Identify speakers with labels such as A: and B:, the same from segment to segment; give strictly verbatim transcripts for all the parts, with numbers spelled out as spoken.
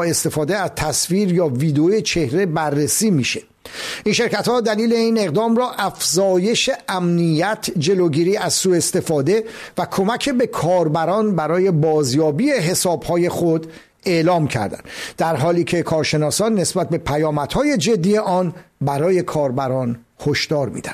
A: استفاده از تصویر یا ویدیو چهره بررسی میشه. این شرکت ها دلیل این اقدام را افزایش امنیت، جلوگیری از سوء استفاده و کمک به کاربران برای بازیابی حساب های خود اعلام کردند، در حالی که کارشناسان نسبت به پیامدهای جدی آن برای کاربران هشدار میدن.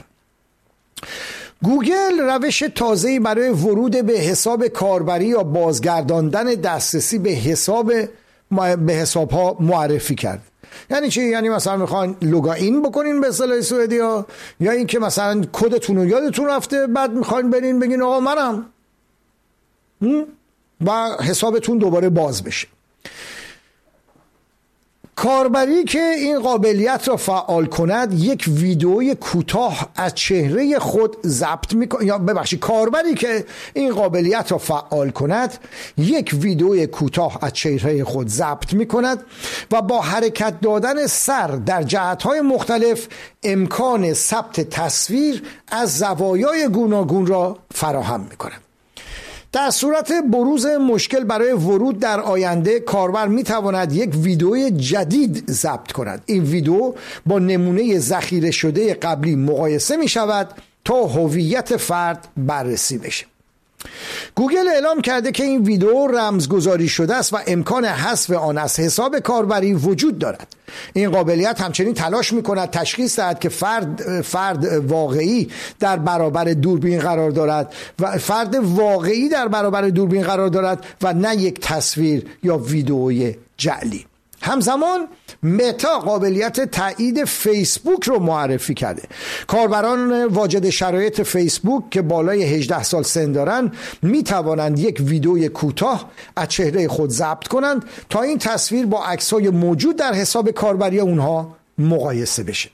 A: گوگل روش تازه‌ای برای ورود به حساب کاربری یا بازگرداندن دسترسی به حساب به حساب ها معرفی کرد. یعنی چی؟ یعنی مثلا میخواین لوگاین بکنین به اصطلاح سوئدی ها، یا این که مثلا کدتون رو یادتون رفته بعد میخواین برین بگین آقا منم و حسابتون دوباره باز بشه. کاربری که این قابلیت را فعال کند یک ویدئوی کوتاه از چهره خود ضبط میکنه، یا ببخشید کاربری که این قابلیت را فعال کند یک ویدئوی کوتاه از چهره خود ضبط میکند و با حرکت دادن سر در جهت‌های مختلف امکان ثبت تصویر از زوایای گوناگون را فراهم میکند. در صورت بروز مشکل برای ورود در آینده، کاربر می تواند یک ویدئوی جدید ضبط کند. این ویدئو با نمونه ذخیره شده قبلی مقایسه می شود تا هویت فرد بررسی بشه. گوگل اعلام کرده که این ویدئو رمزگذاری شده است و امکان حذف آن از حساب کاربری وجود دارد. این قابلیت همچنین تلاش می‌کند تشخیص دهد که فرد فرد واقعی در برابر دوربین قرار دارد و فرد واقعی در برابر دوربین قرار دارد و نه یک تصویر یا ویدئوی جعلی. همزمان متا قابلیت تایید فیسبوک رو معرفی کرده. کاربران واجد شرایط فیسبوک که بالای هجده سال سن دارند می توانند یک ویدئوی کوتاه از چهره خود ضبط کنند تا این تصویر با عکس‌های موجود در حساب کاربری اونها مقایسه بشه.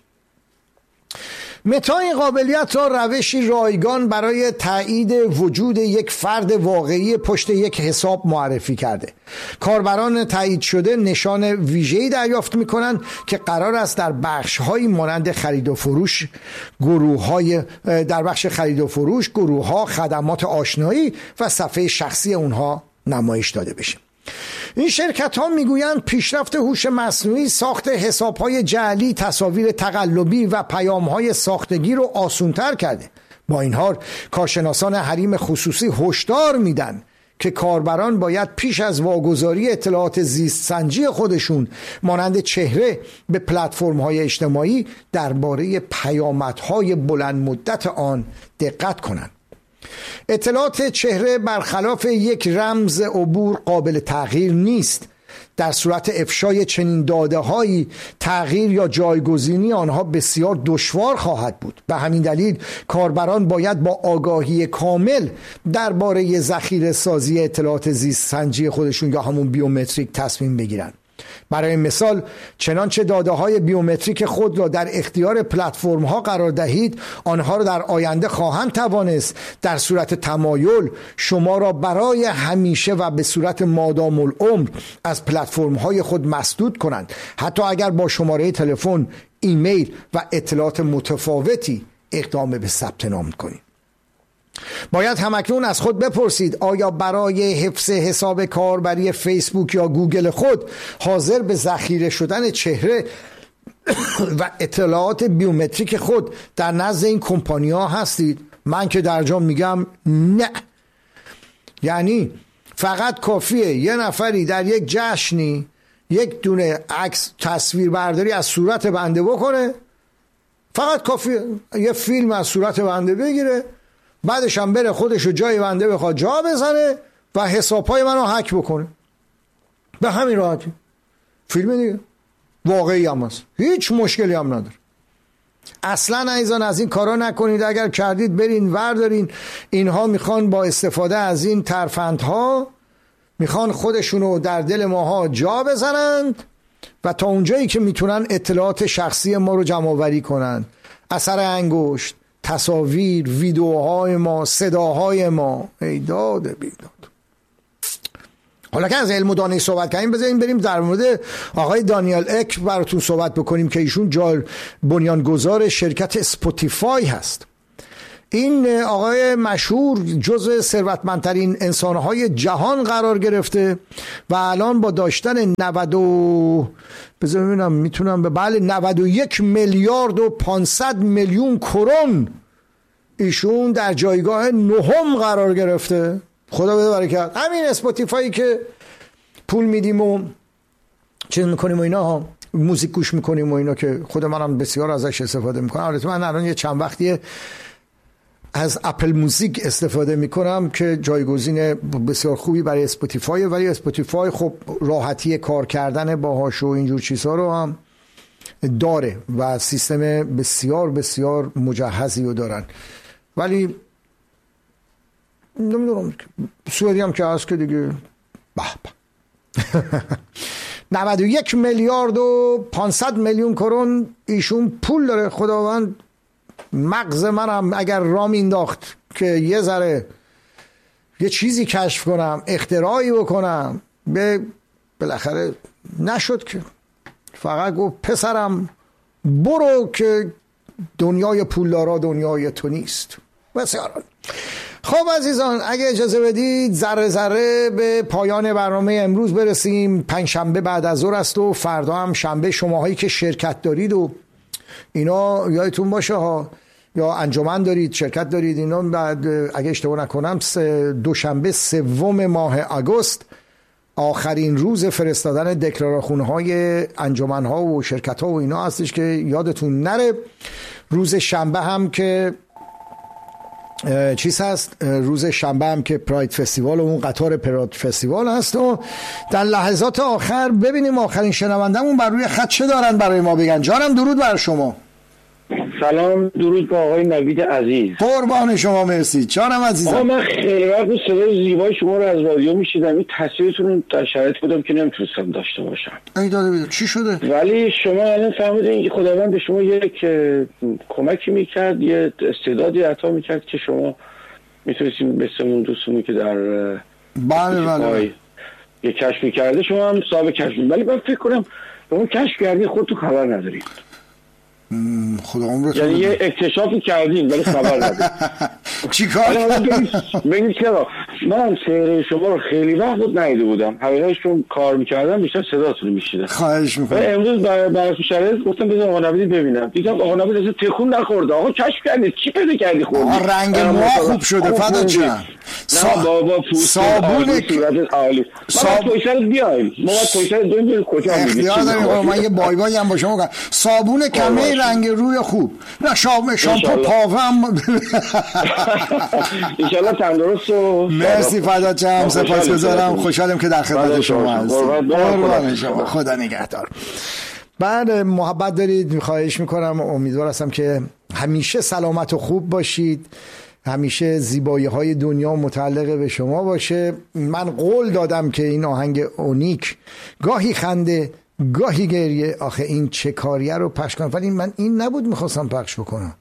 A: متا این قابلیت را روشی رایگان برای تایید وجود یک فرد واقعی پشت یک حساب معرفی کرده. کاربران تایید شده نشان ویژه‌ای دریافت می‌کنند که قرار است در بخش‌هایی مانند خرید و فروش، گروه‌های در بخش خرید و فروش، گروه‌ها، خدمات آشنایی و صفحه شخصی اونها نمایش داده بشه. این شرکت ها میگویند پیشرفت هوش مصنوعی ساخت حساب های جعلی، تصاویر تقلبی و پیام های ساختگی رو آسان‌تر کرده. با این حال کارشناسان حریم خصوصی هشدار میدن که کاربران باید پیش از واگذاری اطلاعات زیست سنجی خودشون مانند چهره به پلتفرم های اجتماعی درباره پیامدهای بلند مدت آن دقت کنند. اطلاعات چهره برخلاف یک رمز عبور قابل تغییر نیست. در صورت افشای چنین داده هایی تغییر یا جایگزینی آنها بسیار دشوار خواهد بود. به همین دلیل کاربران باید با آگاهی کامل درباره ذخیره سازی اطلاعات زیست سنجی خودشون یا همون بیومتریک تصمیم بگیرند. برای مثال چنانچه داده های بیومتریک خود را در اختیار پلتفرم ها قرار دهید، آنها را در آینده خواهند توانست در صورت تمایل شما را برای همیشه و به صورت مادام العمر از پلتفرم های خود مسدود کنند، حتی اگر با شماره تلفن، ایمیل و اطلاعات متفاوتی اقدام به ثبت نام کنید. باید همکنون از خود بپرسید آیا برای حفظ حساب کاربری فیسبوک یا گوگل خود حاضر به ذخیره شدن چهره و اطلاعات بیومتریک خود در نزد این کمپانی‌ها هستید؟ من که در جا میگم نه. یعنی فقط کافیه یه نفری در یک جشنی یک دونه عکس تصویر برداری از صورت بنده بکنه، فقط کافیه یه فیلم از صورت بنده بگیره، بعدش هم بره خودشو جای بنده بخواد جا بزنه و حسابهای منو هک بکنه. به همین راحتی. فیلم دیگه واقعی هم هست، هیچ مشکلی هم نداره. اصلا عزیزان از این کارا نکنید. اگر کردید برین وردارین. اینها میخوان با استفاده از این ترفندها میخوان خودشونو در دل ماها جا بزنند و تا اونجایی که میتونن اطلاعات شخصی ما رو جمع آوری کنند. اثر انگشت، تصاویر، ویدیوهای ما، صداهای ما. ای داد بیداد. حالا که از علم و دانش صحبت کردیم، بذاریم بریم در مورد آقای دانیل اک براتون صحبت بکنیم که ایشون جای بنیانگذار شرکت اسپاتیفای هست. این آقای مشهور جزو ثروتمندترین انسانهای جهان قرار گرفته و الان با داشتن نود و بذار ببینم میتونم به بله نود و یک میلیارد و پانصد میلیون کرون ایشون در جایگاه نهم قرار گرفته. خدا بده برکت. همین اسپاتیفایی که پول میدیم و چیز میکنیم و اینا ها، موزیک گوش میکنیم و اینا که خود منم بسیار ازش استفاده میکنم. البته من الان یه چند وقتیه از اپل موزیک استفاده میکنم که جایگزین بسیار خوبی برای اسپاتیفای، ولی اسپاتیفای خب راحتی کار کردن باهاش و اینجور چیزها رو هم داره و سیستم بسیار بسیار مجهزی رو دارن، ولی نمیدونم سوئدی هم که هست که دیگه به نود و یک میلیارد و پانصد میلیون کرون ایشون پول داره. خداوند مغز منم اگر رام انداخت که یه ذره یه چیزی کشف کنم، اختراعی بکنم، به بالاخره نشد که فقط گفت پسرم برو که دنیای پولدارا دنیای تو نیست. بسیار خب عزیزان، اگه اجازه بدید ذره ذره به پایان برنامه امروز برسیم. پنجشنبه بعد از ظهر است و فردا هم شنبه. شماهایی که شرکت دارید و اینا یادتون باشه ها، یا انجمن دارید، شرکت دارید، اینا بعد اگه اشتباه نکنم دوشنبه سوم ماه آگوست آخرین روز فرستادن دکلاراسیون های انجمن ها و شرکت ها و اینا هستش که یادتون نره. روز شنبه هم که چیز هست، روز شنبه هم که پراید فستیوال و اون قطار پراید فستیوال هست و در لحظات آخر ببینیم آخرین شنوندمون بر روی خط چه دارن برای ما بگن. جانم درود بر شما.
B: سلام، درود با آقای نوید عزیز.
A: قربان شما، مرسی. جانم عزیزم.
B: آقا من خیلی وقت صدای زیبای شما رو از رادیو میشیدم، این تصویرتون رو در شرایط بودم که نمیتونستم داشته باشم.
A: ای داده بیده. چی شده؟
B: ولی شما الان فهمیدین که خداوند به شما یک کمکی میکرد، یه استعدادی عطا میکرد که شما میتونستیم مثل اون دوستمون که در
A: بله بله
B: یه کشفی کرده شما هم صاحب کشفی، ولی من فکر کنم به اون کشف کردین خودتون خبر ندارید.
A: خدا عمرتون
B: یعنی یه اکتشافی کردین ولی خبر ندارید.
A: چی کار؟
B: ببینید چرا من سهره شما رو خیلی وقت بود ندیده بودم، حقیقتش چون کار میکردم بیشتر صداتون رو میشیدم.
A: خواهش میکنم.
B: امروز برای برای شرایط گفتم بذار آقا نویدی ببینم، دیدم آقا نوید اصلا تکون نخورده. آقا کشف کردید چی پیدا کردی خوردی؟
A: آقا رنگ موها خوب شده فدا جان.
B: نه بابا صابون صورت عالی. ما پویسر بیایم، ما پویسر دویم بریم کجا میگیم؟
A: اختیار داریم. من یه بای بای هم با شما کنم. صابون کمه رنگ روی خوب. نه شام شامپو پاوه هم.
B: ان شاء الله تندرست و
A: مرسی فدا جان، سپاسگزارم. خوشحالم که در خدمت شما هستم. قربان شما. خدا نگهدار. بعد محبت دارید، خواهش میکنم. امیدوار هستم که همیشه سلامت و خوب باشید، همیشه زیبایی های دنیا متعلق به شما باشه. من قول دادم که این آهنگ اونیک گاهی خنده گاهی گریه، آخه این چه کاریه رو پخش کنم، ولی من این نبود میخواستم پخش بکنم.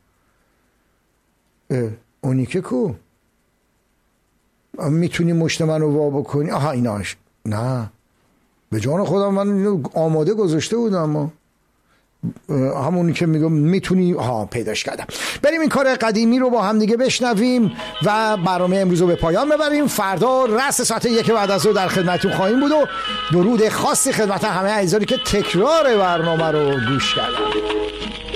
A: اونیکه کو میتونی مشت منو وا بکنی؟ آها ایناش نه، به جان خودم من آماده گذاشته بودم، اما همونی که میگم میتونی ها پیداش کردم. بریم این کار قدیمی رو با هم دیگه بشنویم و برنامه امروز رو به پایان ببریم. فردا رأس ساعت یک بعد از ظهر در خدمتتون خواهیم بود و درود خاصی خدمت همه عزیزانی که تکرار برنامه رو گوش کردن.